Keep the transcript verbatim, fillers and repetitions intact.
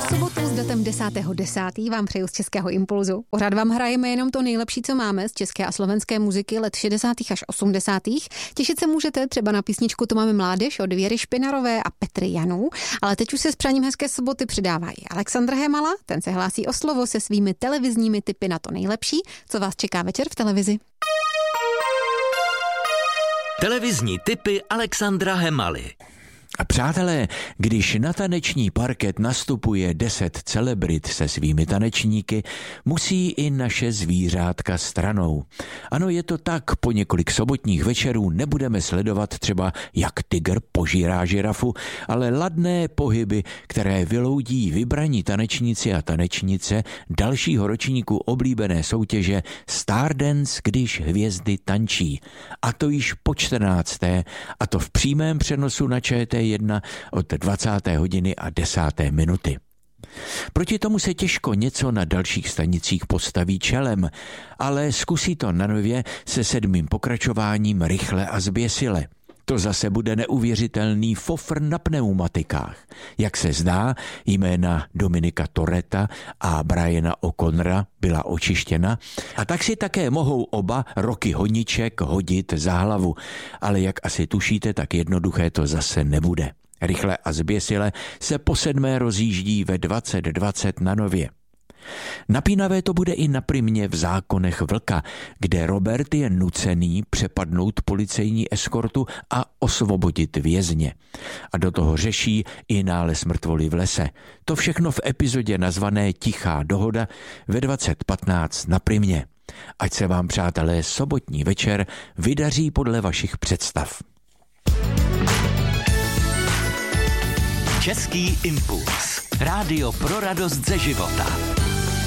Sobotu s datem desátého desátého vám přeju z Českého impulzu. Pořád vám hrajeme jenom to nejlepší, co máme z české a slovenské muziky let šedesátých až osmdesátých. Těšit se můžete třeba na písničku To máme mládež od Věry Špinarové a Petry Janů, ale teď už se s přáním hezké soboty přidává i Alexandra Hemala, ten se hlásí o slovo se svými televizními tipy na to nejlepší, co vás čeká večer v televizi. Televizní tipy Alexandra Hemaly. A přátelé, když na taneční parket nastupuje deset celebrit se svými tanečníky, musí i naše zvířátka stranou. Ano, je to tak, po několik sobotních večerů nebudeme sledovat třeba, jak tygr požírá žirafu, ale ladné pohyby, které vyloudí vybraní tanečníci a tanečnice dalšího ročníku oblíbené soutěže Stardance, když hvězdy tančí. A to již po čtrnácté, a to v přímém přenosu na Č T jedna od dvacáté hodiny a desáté minuty. Proti tomu se těžko něco na dalších stanicích postaví čelem, ale zkusí to na nově se sedmým pokračováním Rychle a zběsile. To zase bude neuvěřitelný fofr na pneumatikách. Jak se zdá, jména Dominika Toretta a Briana O'Connora byla očištěna a tak si také mohou oba Roky Honiček hodit za hlavu. Ale jak asi tušíte, tak jednoduché to zase nebude. Rychle a zběsile se po sedmé rozjíždí ve dvacet dvacet na nově. Napínavé to bude i na Primě v Zákonech vlka, kde Robert je nucený přepadnout policejní eskortu a osvobodit vězně. A do toho řeší i nález mrtvoly v lese. To všechno v epizodě nazvané Tichá dohoda ve dvacet patnáct na Primě. Ať se vám, přátelé, sobotní večer vydaří podle vašich představ. Český impuls. Rádio pro radost ze života.